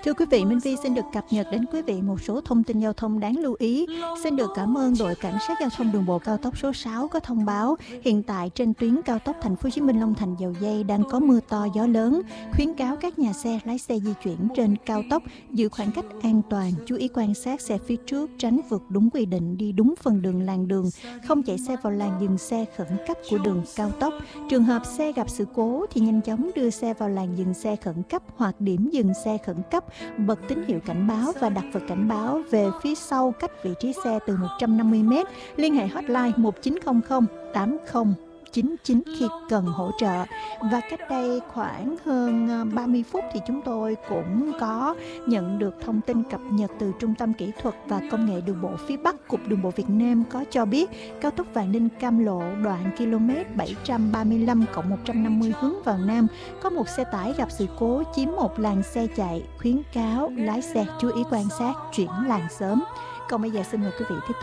Thưa quý vị, Minh Vi xin được cập nhật đến quý vị một số thông tin giao thông đáng lưu ý. Xin được cảm ơn đội cảnh sát giao thông đường bộ cao tốc số 6 có thông báo hiện tại trên tuyến cao tốc Thành phố Hồ Chí Minh Long Thành Dầu Giây đang có mưa to gió lớn, khuyến cáo các nhà xe lái xe di chuyển trên cao tốc giữ khoảng cách an toàn, chú ý quan sát xe phía trước, tránh vượt đúng quy định, đi đúng phần đường làn đường, không chạy xe vào làn dừng xe khẩn cấp của đường cao tốc. Trường hợp xe gặp sự cố thì nhanh chóng đưa xe vào làn dừng xe khẩn cấp hoặc điểm dừng xe khẩn cấp, bật tín hiệu cảnh báo và đặt vật cảnh báo về phía sau cách vị trí xe từ 150 m. Liên hệ hotline 1900 80 99 khi cần hỗ trợ. Và cách đây khoảng hơn 30 phút thì chúng tôi cũng có nhận được thông tin cập nhật từ Trung tâm Kỹ thuật và Công nghệ Đường bộ phía Bắc, Cục Đường bộ Việt Nam có cho biết cao tốc Vạn Ninh Cam Lộ đoạn km 735+150 hướng vào Nam có một xe tải gặp sự cố chiếm một làn xe chạy, khuyến cáo lái xe chú ý quan sát chuyển làn sớm. Còn bây giờ xin mời quý vị tiếp tục